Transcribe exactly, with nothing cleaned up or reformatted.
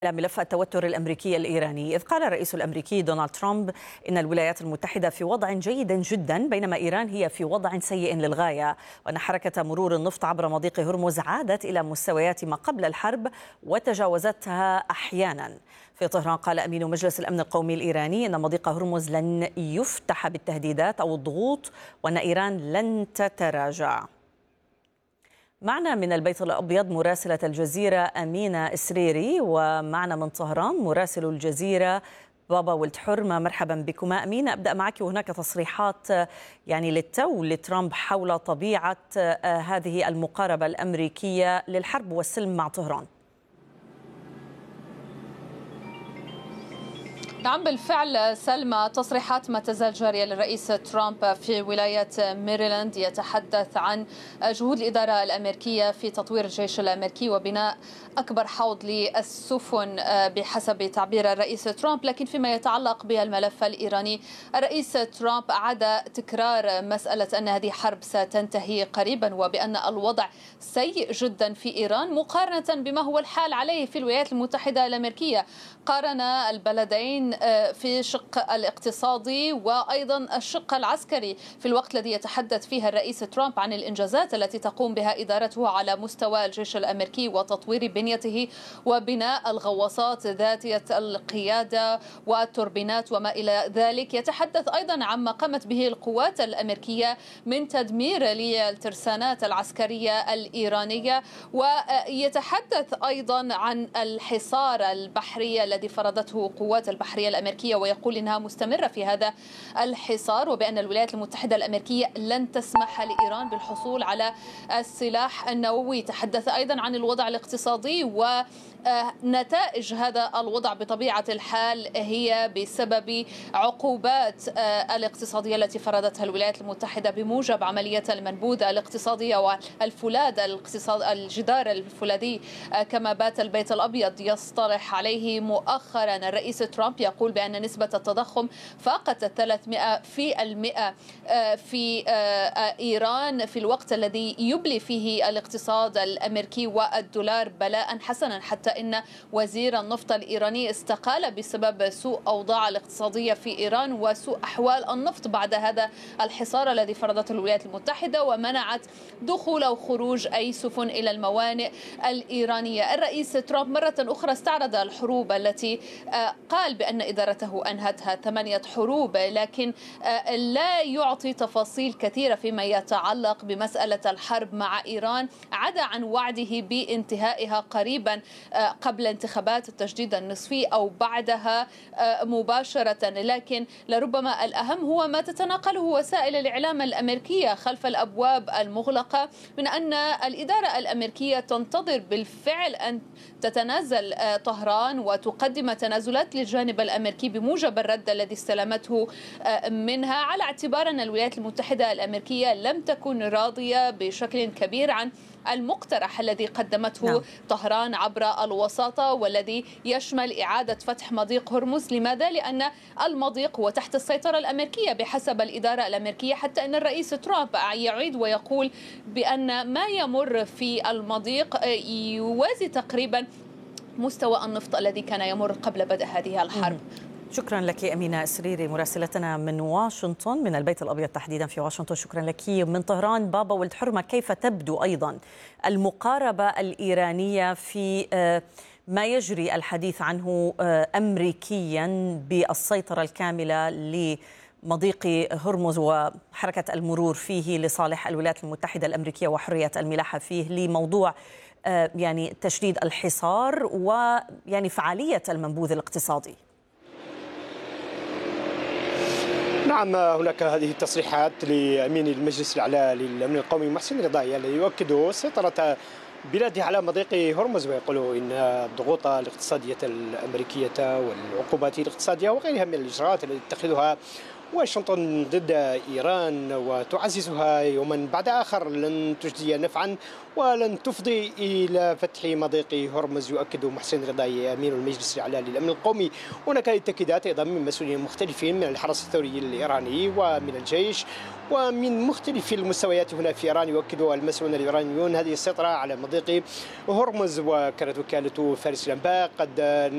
ملف التوتر الأمريكي الإيراني، إذ قال الرئيس الأمريكي دونالد ترامب إن الولايات المتحدة في وضع جيد جدا بينما إيران هي في وضع سيء للغاية، وأن حركة مرور النفط عبر مضيق هرمز عادت إلى مستويات ما قبل الحرب وتجاوزتها أحيانا. في طهران قال أمين مجلس الأمن القومي الإيراني إن مضيق هرمز لن يفتح بالتهديدات أو الضغوط وأن إيران لن تتراجع. معنا من البيت الأبيض مراسلة الجزيرة أمينة إسريري، ومعنا من طهران مراسل الجزيرة بابا ولد حرمة. مرحبا بكما. أمينة، أبدأ معك. وهناك تصريحات يعني للتو لترامب حول طبيعة هذه المقاربة الأمريكية للحرب والسلم مع طهران. نعم بالفعل سلمى، تصريحات ما تزال جارية للرئيس ترامب في ولاية ميريلاند يتحدث عن جهود الإدارة الأمريكية في تطوير الجيش الأمريكي وبناء أكبر حوض للسفن بحسب تعبير الرئيس ترامب. لكن فيما يتعلق بالملف الإيراني، الرئيس ترامب أعاد تكرار مسألة أن هذه حرب ستنتهي قريبا وبأن الوضع سيء جدا في إيران مقارنة بما هو الحال عليه في الولايات المتحدة الأمريكية. قارن البلدين في الشق الاقتصادي وأيضا الشق العسكري في الوقت الذي يتحدث فيها الرئيس ترامب عن الإنجازات التي تقوم بها إدارته على مستوى الجيش الأمريكي وتطوير بنيته وبناء الغواصات ذاتية القيادة والتوربينات وما إلى ذلك. يتحدث أيضا عما قامت به القوات الأمريكية من تدمير للترسانات العسكرية الإيرانية، ويتحدث أيضا عن الحصار البحري الذي فرضته قوات البحرية الأمريكية، ويقول إنها مستمرة في هذا الحصار وبأن الولايات المتحدة الأمريكية لن تسمح لإيران بالحصول على السلاح النووي. تحدث أيضا عن الوضع الاقتصادي ونتائج هذا الوضع بطبيعة الحال هي بسبب عقوبات الاقتصادية التي فرضتها الولايات المتحدة بموجب عملية المنبوذ الاقتصادية والفولاذ الاقتصاد الجدار الفولاذي كما بات البيت الأبيض يصطلح عليه مؤخرا. الرئيس ترامب يقول بأن نسبة التضخم فاقت ثلاثمئة في المئة في إيران في الوقت الذي يبلي فيه الاقتصاد الأمريكي والدولار بلاء حسنا، حتى إن وزير النفط الإيراني استقال بسبب سوء أوضاع الاقتصادية في إيران وسوء أحوال النفط بعد هذا الحصار الذي فرضته الولايات المتحدة ومنعت دخول أو خروج أي سفن إلى الموانئ الإيرانية. الرئيس ترامب مرة أخرى استعرض الحروب التي قال بأن إدارته أنهتها، ثمانية حروب، لكن لا يعطي تفاصيل كثيرة فيما يتعلق بمسألة الحرب مع إيران عدا عن وعده بانتهائها قريبا قبل انتخابات التجديد النصفي أو بعدها مباشرة. لكن لربما الأهم هو ما تتناقله وسائل الإعلام الأمريكية خلف الأبواب المغلقة من أن الإدارة الأمريكية تنتظر بالفعل أن تتنازل طهران وتقدم تنازلات للجانب الأمريكي بموجب الرد الذي استلمته منها، على اعتبار أن الولايات المتحدة الأمريكية لم تكن راضية بشكل كبير عن المقترح الذي قدمته نعم. طهران عبر الوساطة والذي يشمل إعادة فتح مضيق هرمز. لماذا؟ لأن المضيق هو تحت السيطرة الأمريكية بحسب الإدارة الأمريكية، حتى أن الرئيس ترامب يعيد ويقول بأن ما يمر في المضيق يوازي تقريبا مستوى النفط الذي كان يمر قبل بدء هذه الحرب. شكرا لك أمينة إسريري مراسلتنا من واشنطن، من البيت الأبيض تحديدا في واشنطن. شكرا لك. من طهران بابا ولد حرمة، كيف تبدو أيضا المقاربة الإيرانية في ما يجري الحديث عنه أمريكيا بالسيطرة الكاملة لمضيق هرمز وحركة المرور فيه لصالح الولايات المتحدة الأمريكية وحرية الملاحة فيه، لموضوع يعني تشديد الحصار ويعني فعالية المنبوذ الاقتصادي؟ نعم، هناك هذه التصريحات لأمين المجلس الأعلى للأمن القومي محسن رضايا الذي يؤكد سيطرة بلاده على مضيق هرمز، ويقول إن الضغوط الاقتصادية الأمريكية والعقوبات الاقتصادية وغيرها من الإجراءات التي تتخذها واشنطن ضد إيران وتعززها يوما بعد آخر لن تجدي نفعا ولن تفضي إلى فتح مضيق هرمز. يؤكد محسن رضاي أمين المجلس الأعلى للأمن القومي. هناك تأكيدات أيضا من مسؤولين مختلفين من الحرس الثوري الإيراني ومن الجيش ومن مختلف المستويات هنا في إيران. يؤكد المسؤولون الإيرانيون هذه السيطرة على مضيق هرمز. وكانت وكالة فارس الأنباء قد